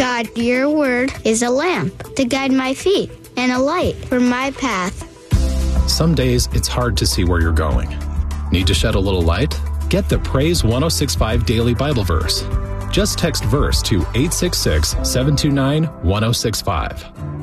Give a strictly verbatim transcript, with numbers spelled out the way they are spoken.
God, your word is a lamp to guide my feet and a light for my path. Some days it's hard to see where you're going. Need to shed a little light? Get the Praise ten sixty-five Daily Bible Verse. Just text verse to eight six six, seven two nine, one oh six five.